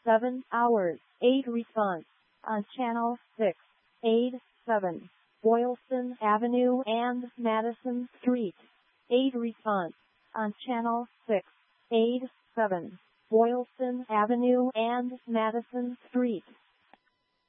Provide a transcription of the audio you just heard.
7 hours. Aid response on Channel 6. Aid 7. Boylston Avenue and Madison Street. Aid response on Channel 6. Aid 7. Boylston Avenue and Madison Street.